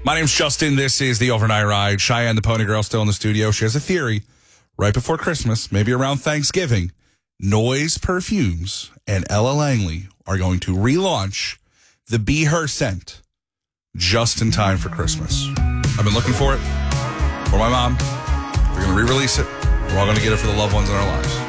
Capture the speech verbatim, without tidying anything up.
My name's Justin. This is the Overnight Ride. Cheyenne, the pony girl, still in the studio. She has a theory. Right before Christmas, maybe around Thanksgiving, Noise Perfumes and Ella Langley are going to relaunch the Be Her scent just in time for Christmas. I've been looking for it for my mom. They're going to re-release it. We're all going to get it for the loved ones in our lives.